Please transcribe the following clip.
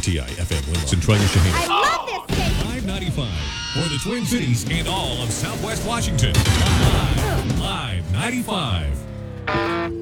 KTI FM Winlow, Centralia Shaheen. I love this station. 595 for the Twin Cities and all of Southwest Washington. Live 95.